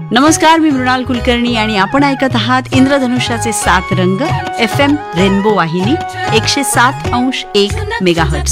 नमस्कार, मी मृणाल कुलकर्णी आणि आपण ऐकत आहात इंद्रधनुष्याचे 7 रंग FM रेनबो वाहिनी 107.1 मेगाहर्ट्झ.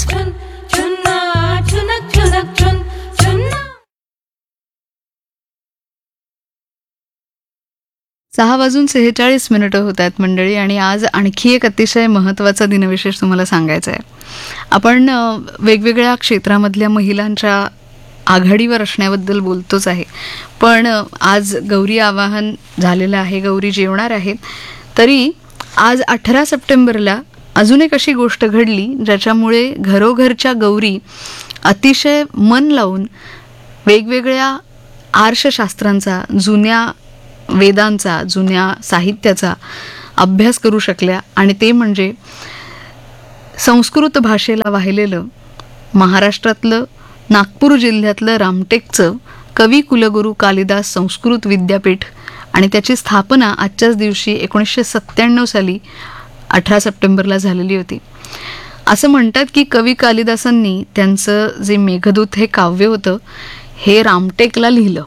6:46 होत आहेत मंडळी, आणि आज आणखी एक अतिशय महत्त्वाचा दिनविशेष तुम्हाला सांगायचा आहे. आपण वेगवेगळ्या क्षेत्रामधल्या महिलांच्या आघाडीवर असण्याबद्दल बोलतोच आहे, पण आज गौरी आवाहन झालेलं आहे, गौरी जेवणार आहेत. तरी आज 18 सप्टेंबरला अजून एक अशी गोष्ट घडली ज्याच्यामुळे घरोघरच्या गौरी अतिशय मन लावून वेगवेगळ्या आर्षशास्त्रांचा, जुन्या वेदांचा, जुन्या साहित्याचा अभ्यास करू शकल्या. आणि ते म्हणजे संस्कृत भाषेला वाहिलेलं महाराष्ट्रातलं नागपूर जिल्ह्यातलं रामटेकचं कवी कुलगुरू कालिदास संस्कृत विद्यापीठ, आणि त्याची स्थापना आजच्याच दिवशी 1997 साली 18 सप्टेंबरला झालेली होती. असं म्हणतात की कवी कालिदासांनी त्यांचं जे मेघदूत हे काव्य होतं हे रामटेकला लिहिलं,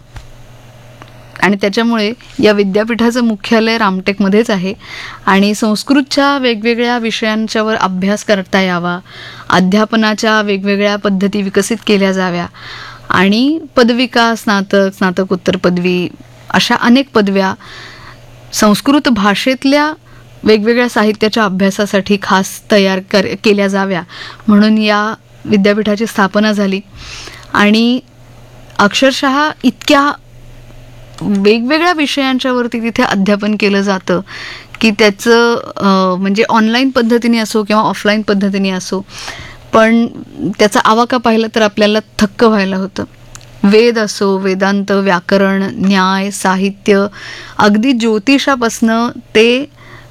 आणि त्याच्यामुळे या विद्यापीठाचं मुख्यालय रामटेकमध्येच आहे. आणि संस्कृतच्या वेगवेगळ्या विषयांच्यावर अभ्यास करता यावा, अध्यापनाच्या वेगवेगळ्या पद्धती विकसित केल्या जाव्या, आणि पदविका, स्नातक, स्नातकोत्तर पदवी अशा अनेक पदव्या संस्कृत भाषेतल्या वेगवेगळ्या साहित्याच्या अभ्यासासाठी खास तयार केल्या जाव्या म्हणून या विद्यापीठाची स्थापना झाली. आणि अक्षरशः इतक्या वेगवेगळ्या विषयांच्यावरती तिथे अध्यापन केलं जातं की त्याचं म्हणजे ऑनलाईन पद्धतीने असो किंवा ऑफलाईन पद्धतीने असो, पण त्याचा आवाका पाहिला तर आपल्याला थक्क व्हायला होतं. वेद असो, वेदांत, व्याकरण, न्याय, साहित्य, अगदी ज्योतिषापासनं ते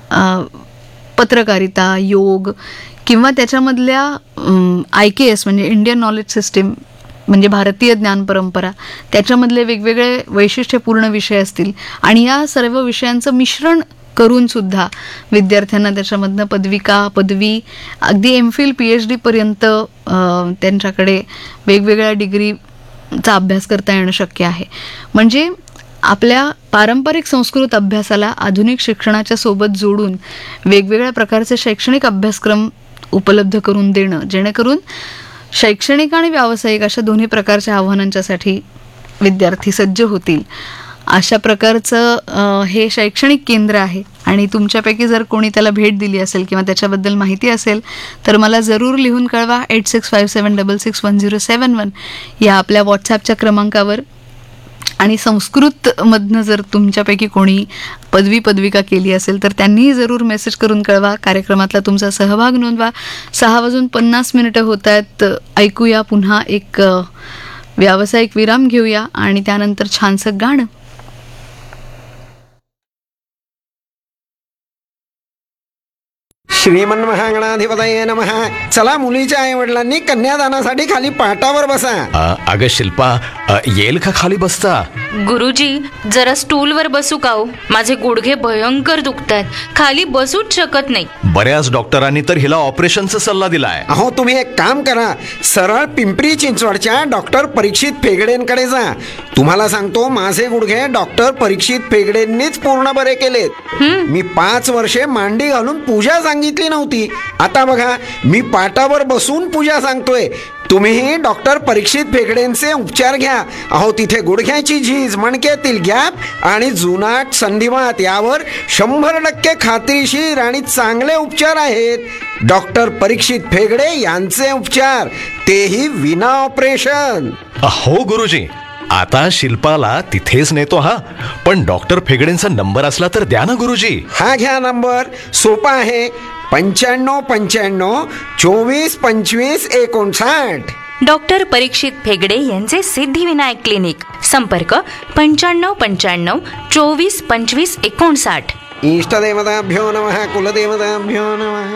पत्रकारिता, योग किंवा त्याच्यामधल्या IKS म्हणजे इंडियन नॉलेज सिस्टीम म्हणजे भारतीय ज्ञान परंपरा, त्याच्यामधले वेगवेगळे वैशिष्ट्यपूर्ण विषय असतील, आणि या सर्व विषयांचं मिश्रण करून सुद्धा विद्यार्थ्यांना त्याच्यामधनं पदविका, पदवी, अगदी MPhil PhD पर्यंत त्यांच्याकडे वेगवेगळ्या डिग्रीचा अभ्यास करता येणं शक्य आहे. म्हणजे आपल्या पारंपरिक संस्कृत अभ्यासाला आधुनिक शिक्षणाच्या सोबत जोडून वेगवेगळ्या प्रकारचे शैक्षणिक अभ्यासक्रम उपलब्ध करून देणं, जेणेकरून शैक्षणिक आणि व्यावसायिक अशा दोन्ही आव्हानांच्यासाठी विद्यार्थी सज्ज होतील, अशा प्रकारचं हे शैक्षणिक केंद्र आहे. आणि तुमच्यापैकी जर कोणी त्याला भेट दिली असेल किंवा त्याच्याबद्दल माहिती असेल तर मला जरूर लिहून कळवा 8657661071 या आपल्या व्हॉट्सॲपच्या क्रमांकावर. आणि संस्कृतमधनं जर तुमच्यापैकी कोणी पदविका केली असेल तर त्यांनीही जरूर मेसेज करून कळवा, कार्यक्रमातला तुमचा सहभाग नोंदवा. 6:50 होत आहेत. ऐकूया पुन्हा एक व्यावसायिक विराम घेऊया आणि त्यानंतर छानसं गाणं. श्रीमन्महागणाधिपतये नमः. चला, मुलीच्या आई वडिलांनी कन्यादानासाठी खाली पाटावर बसा. अगं शिल्पा, येईल का खाली बसता? गुरुजी, जरा स्टूलवर बसू का हो? माझे गुडघे भयंकर दुखतायत, खाली बसूच शकत नाही. बऱ्याच डॉक्टरांनी तर हिला ऑपरेशनचा सल्ला दिलाय. अहो, तुम्ही एक काम करा, सरळ पिंपरी चिंचवडच्या डॉक्टर परीक्षित फेगडेंकडे जा. तुम्हाला सांगतो, माझे गुडघे डॉक्टर परीक्षित फेगडेंनीच पूर्ण बरे केलेत. मी 5 वर्षे मांडी घालून पूजा सांगितली नव्हती, आता बघा मी पाटावर बसून पूजा सांगतोय. तुम्हीही डॉक्टर परीक्षित फेगडेंचे उपचार घ्या. अहो, तिथे गुडघ्याची झीज, मणक्यातील गॅप आणि जुनाट संधिवात यावर 100% खात्रीशीर आणि चांगले उपचार आहेत. डॉक्टर परीक्षित फेगडे यांचे उपचार, तेही विना ऑपरेशन. हो गुरुजी, आता शिल्पाला तिथेच नेतो. हा, पण डॉक्टर फेगडेंचा नंबर असला तर द्या ना गुरुजी. हा घ्या नंबर, सोपा आहे. 9595 24 25 59. डॉक्टर परीक्षित फेगडे यांचे सिद्धिविनायक क्लिनिक. संपर्क 9595 24 25 59. इष्टदेवताभ्यो नमः, कुलदेवताभ्यो नमः.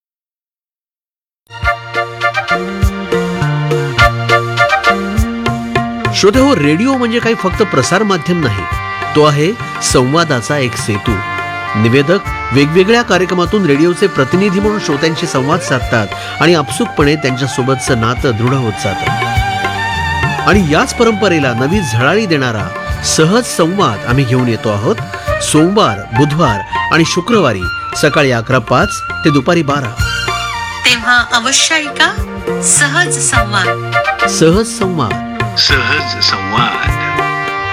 श्रोतेहो, रेडिओ म्हणजे काही फक्त प्रसार माध्यम नाही, तो आहे संवादाचा एक सेतू. निवेदक वेगवेगळ्या कार्यक्रमातून रेडिओचे प्रतिनिधी म्हणून श्रोत्यांशी संवाद साधतात आणि आपसुकपणे त्यांच्यासोबतचं नातं दृढ होत जातं. आणि याच परंपरेला नवी झळाळी देणारा सहज संवाद आम्ही घेऊन येतो आहोत सोमवार, बुधवार आणि शुक्रवारी सकाळी 11:05 ते दुपारी 12. तेव्हा अवश्य ऐका सहज संवाद. सहज संवाद. सहज संवाद.